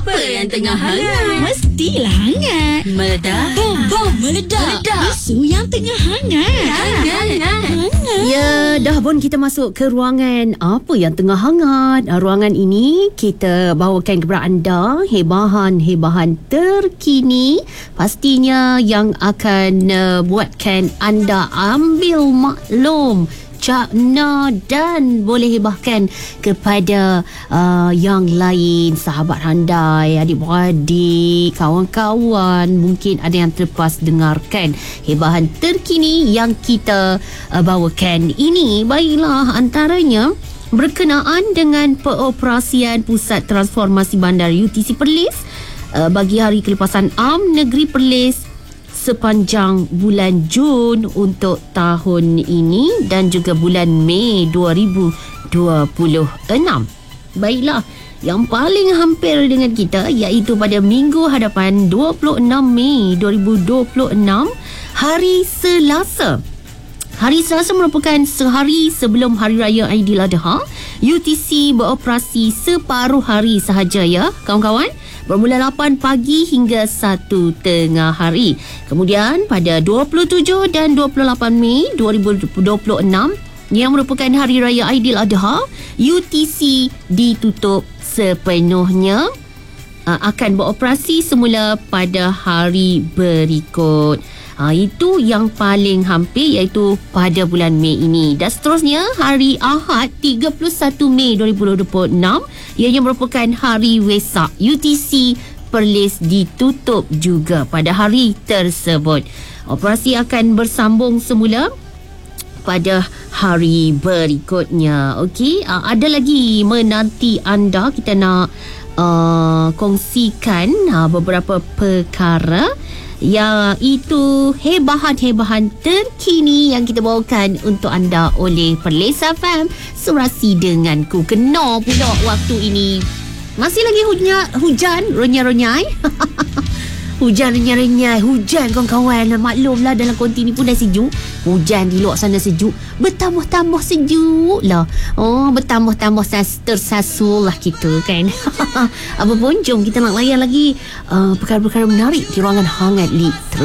Apa yang tengah hangat? Mestilah hangat. Meledak. Bom meledak. Isu yang tengah hangat. Hangat. Ya, dah pun kita masuk ke ruangan apa yang tengah hangat. Ruangan ini kita bawakan kepada anda hebahan-hebahan terkini. Pastinya yang akan buatkan anda ambil maklum, cakna dan boleh hebahkan kepada yang lain, sahabat handai, adik-beradik, kawan-kawan. Mungkin ada yang terlepas dengarkan hebahan terkini yang kita bawakan ini. Baiklah, antaranya berkenaan dengan pengoperasian Pusat Transformasi Bandar UTC Perlis bagi hari kelepasan Am Negeri Perlis sepanjang bulan Jun untuk tahun ini dan juga bulan Mei 2026. Baiklah, yang paling hampir dengan kita iaitu pada minggu hadapan 26 Mei 2026, hari Selasa. Hari Selasa merupakan sehari sebelum Hari Raya Aidiladha. UTC beroperasi separuh hari sahaja ya kawan-kawan, bermula 8 pagi hingga 1 tengah hari. Kemudian pada 27 dan 28 Mei 2026 yang merupakan Hari Raya Aidiladha, UTC ditutup sepenuhnya, akan beroperasi semula pada hari berikut. Itu yang paling hampir, iaitu pada bulan Mei ini. Dan seterusnya hari Ahad 31 Mei 2026 ianya merupakan hari Wesak. UTC Perlis ditutup juga pada hari tersebut. Operasi akan bersambung semula pada hari berikutnya. Okey, ada lagi menanti anda. Kita nak kongsikan beberapa perkara, iaitu hebahan-hebahan terkini yang kita bawakan untuk anda oleh Perlis FM. Surasi denganku. Kena pula waktu ini. Masih lagi hujan renyai-renyai. Hujan renyai-renyai. Hujan kawan-kawan. Maklumlah dalam konti ni pun dah sejuk. Hujan di luar sana sejuk. Bertambah-tambah sejuk lah. Bertambah-tambah tersasul lah kita kan. Apa pun, jom kita nak layan lagi perkara-perkara menarik di ruangan hangat Litera.